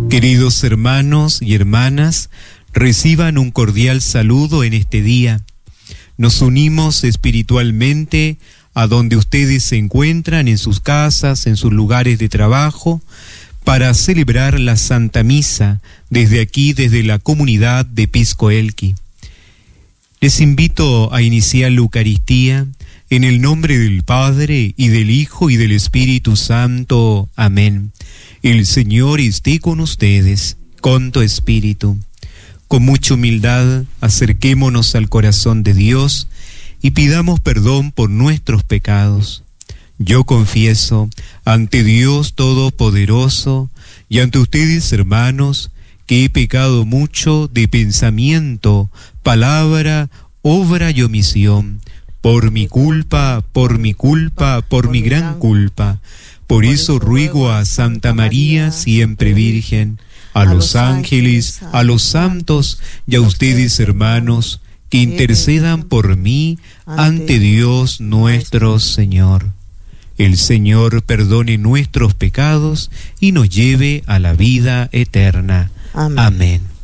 Queridos hermanos y hermanas, reciban un cordial saludo en este día. Nos unimos espiritualmente a donde ustedes se encuentran, en sus casas, en sus lugares de trabajo, para celebrar la Santa Misa desde aquí, desde la comunidad de Pisco Elqui. Les invito a iniciar la Eucaristía en el nombre del Padre, y del Hijo, y del Espíritu Santo. Amén. El Señor esté con ustedes, con tu espíritu. Con mucha humildad, acerquémonos al corazón de Dios y pidamos perdón por nuestros pecados. Yo confieso ante Dios Todopoderoso y ante ustedes, hermanos, que he pecado mucho de pensamiento, palabra, obra y omisión, por mi culpa, por mi gran culpa. Por eso ruego a Santa María, siempre Virgen, a los ángeles, a los santos y a ustedes, hermanos, que intercedan por mí ante Dios nuestro Señor. El Señor perdone nuestros pecados y nos lleve a la vida eterna. Amén.